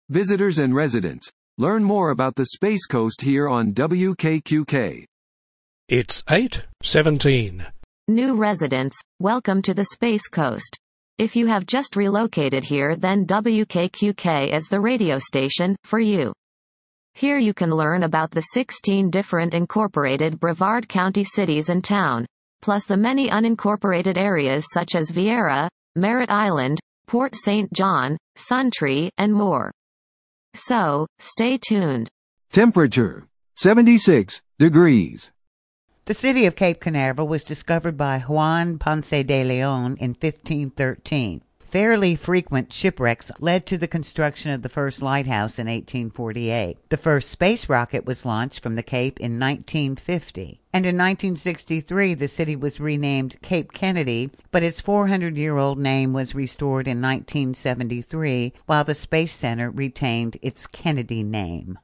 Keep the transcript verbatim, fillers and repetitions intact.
visitors and residents. Learn more about the Space Coast here on W K Q K. It's eight seventeen. New residents, welcome to the Space Coast. If you have just relocated here, then W K Q K is the radio station for you. Here you can learn about the sixteen different incorporated Brevard County cities and town, plus the many unincorporated areas such as Viera, Merritt Island, Port Saint John, Suntree, and more. So, stay tuned. Temperature, seventy-six degrees. The city of Cape Canaveral was discovered by Juan Ponce de Leon in fifteen thirteen. Fairly frequent shipwrecks led to the construction of the first lighthouse in eighteen forty-eight. The first space rocket was launched from the Cape in nineteen fifty. And in nineteen sixty-three, the city was renamed Cape Kennedy, but its four hundred year old name was restored in nineteen seventy-three, while the Space Center retained its Kennedy name.